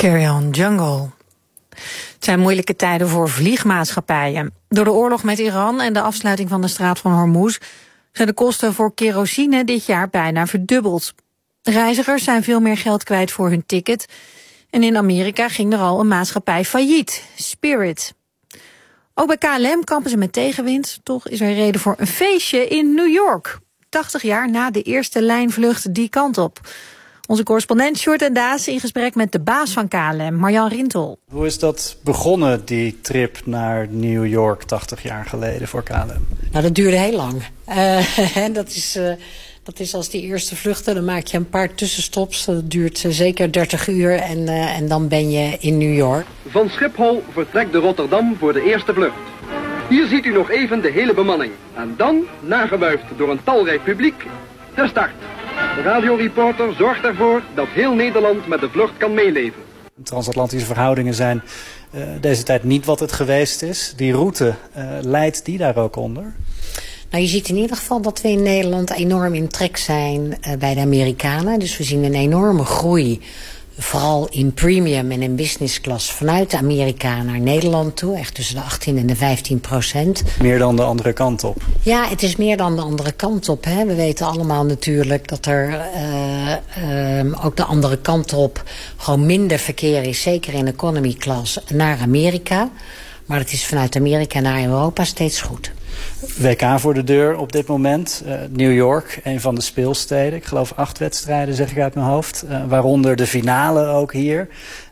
Carry On Jungle. Het zijn moeilijke tijden voor vliegmaatschappijen. Door de oorlog met Iran en de afsluiting van de straat van Hormuz zijn de kosten voor kerosine dit jaar bijna verdubbeld. Reizigers zijn veel meer geld kwijt voor hun ticket. En in Amerika ging er al een maatschappij failliet, Spirit. Ook bij KLM kampen ze met tegenwind. Toch is er reden voor een feestje in New York. 80 jaar na de eerste lijnvlucht die kant op. Onze correspondent Sjoerd en Daas in gesprek met de baas van KLM, Marjan Rintel. Hoe is dat begonnen, die trip naar New York 80 jaar geleden voor KLM? Nou, dat duurde heel lang. Dat is als die eerste vluchten, dan maak je een paar tussenstops. Dat duurt zeker 30 uur en dan ben je in New York. Van Schiphol vertrekt de Rotterdam voor de eerste vlucht. Hier ziet u nog even de hele bemanning. En dan, nagewuifd door een talrijk publiek, de start. De radioreporter zorgt ervoor dat heel Nederland met de vlucht kan meeleven. Transatlantische verhoudingen zijn deze tijd niet wat het geweest is. Die route, leidt die daar ook onder? Nou, je ziet in ieder geval dat we in Nederland enorm in trek zijn bij de Amerikanen. Dus we zien een enorme groei, vooral in premium en in business class, vanuit Amerika naar Nederland toe. Echt tussen de 18 en de 15%. Meer dan de andere kant op? Ja, het is meer dan de andere kant op. Hè. We weten allemaal natuurlijk dat er ook de andere kant op gewoon minder verkeer is. Zeker in economy class naar Amerika. Maar het is vanuit Amerika naar Europa steeds goed. WK voor de deur op dit moment. New York, een van de speelsteden. Ik geloof 8 wedstrijden, zeg ik uit mijn hoofd. Waaronder de finale ook hier.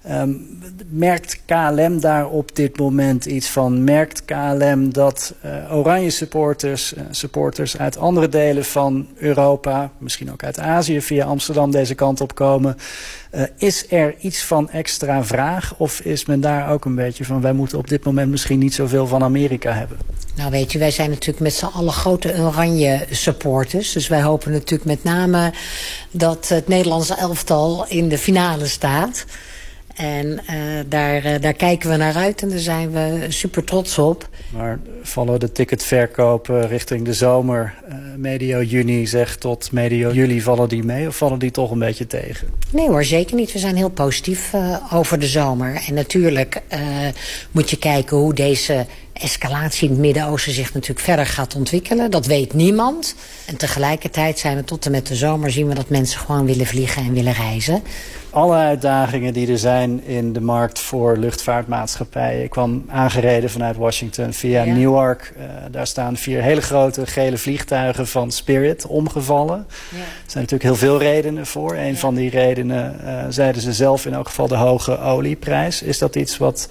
Merkt KLM daar op dit moment iets van? Merkt KLM dat oranje supporters uit andere delen van Europa, misschien ook uit Azië via Amsterdam deze kant op komen? Is er iets van extra vraag? Of is men daar ook een beetje van, wij moeten op dit moment misschien niet zoveel van Amerika hebben? Nou weet je, wij zijn natuurlijk met z'n allen grote oranje supporters. Dus wij hopen natuurlijk met name dat het Nederlandse elftal in de finale staat. En daar kijken we naar uit en daar zijn we super trots op. Maar vallen de ticketverkopen richting de zomer, medio juni zeg tot medio juli, vallen die mee of vallen die toch een beetje tegen? Nee hoor, zeker niet. We zijn heel positief over de zomer. En natuurlijk moet je kijken hoe deze escalatie in het Midden-Oosten zich natuurlijk verder gaat ontwikkelen. Dat weet niemand. En tegelijkertijd zijn we tot en met de zomer zien we dat mensen gewoon willen vliegen en willen reizen. Alle uitdagingen die er zijn in de markt voor luchtvaartmaatschappijen. Ik kwam aangereden vanuit Washington via Newark. Daar staan 4 hele grote gele vliegtuigen van Spirit omgevallen. Ja. Er zijn natuurlijk heel veel redenen voor. Een van die redenen zeiden ze zelf in elk geval de hoge olieprijs. Is dat iets wat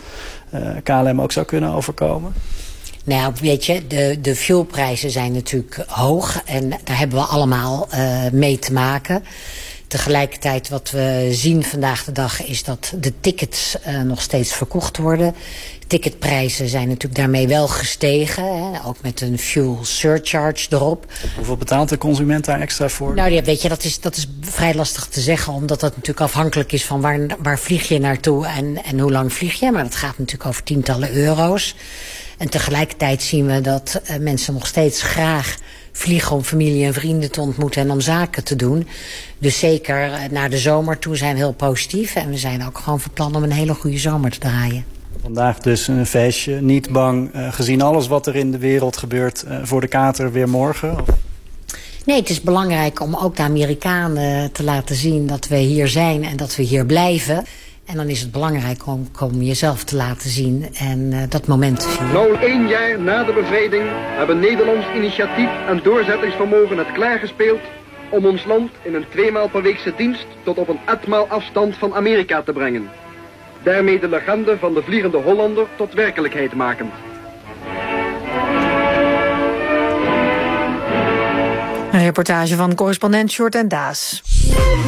KLM ook zou kunnen overkomen? Nou, weet je, de fuelprijzen zijn natuurlijk hoog en daar hebben we allemaal mee te maken. Tegelijkertijd wat we zien vandaag de dag is dat de tickets nog steeds verkocht worden. Ticketprijzen zijn natuurlijk daarmee wel gestegen. Hè, ook met een fuel surcharge erop. Hoeveel betaalt de consument daar extra voor? Nou ja, weet je, dat is vrij lastig te zeggen. Omdat dat natuurlijk afhankelijk is van waar vlieg je naartoe en hoe lang vlieg je. Maar dat gaat natuurlijk over tientallen euro's. En tegelijkertijd zien we dat mensen nog steeds graag vliegen om familie en vrienden te ontmoeten en om zaken te doen. Dus zeker naar de zomer toe zijn we heel positief. En we zijn ook gewoon van plan om een hele goede zomer te draaien. Vandaag dus een feestje. Niet bang, gezien alles wat er in de wereld gebeurt, voor de kater weer morgen? Of? Nee, het is belangrijk om ook de Amerikanen te laten zien dat we hier zijn en dat we hier blijven. En dan is het belangrijk om jezelf te laten zien en dat moment te vieren. Nou 1 jaar na de bevrijding hebben Nederlands initiatief en doorzettingsvermogen het klaargespeeld om ons land in een 2 maal per weekse dienst tot op een etmaal afstand van Amerika te brengen. Daarmee de legende van de Vliegende Hollander tot werkelijkheid maken. Een reportage van correspondent Sjoerd en Daas.